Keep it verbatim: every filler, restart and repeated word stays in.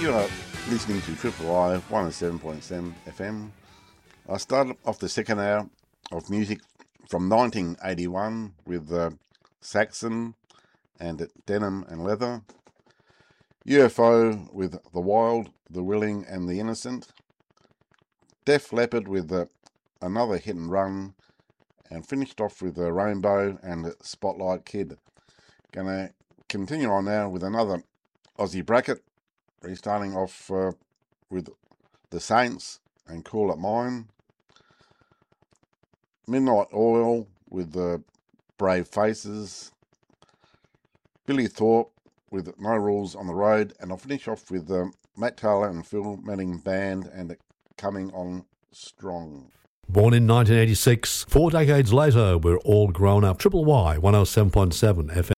You are listening to Triple I one oh seven point seven F M. I started off the second hour of music from nineteen eighty-one with uh, Saxon and Denim and Leather, U F O with The Wild, The Willing and The Innocent, Def Leppard with uh, another hit and run, and finished off with uh, Rainbow and Spotlight Kid. Gonna continue on now with another Aussie bracket, restarting off uh, with The Saints and Call It Mine, Midnight Oil with the uh, Brave Faces, Billy Thorpe with No Rules on the Road, and I'll finish off with uh, Matt Taylor and Phil Manning Band and Coming On Strong. Born in nineteen eighty-six, four decades later, we're all grown up. Triple Y, one oh seven point seven F M.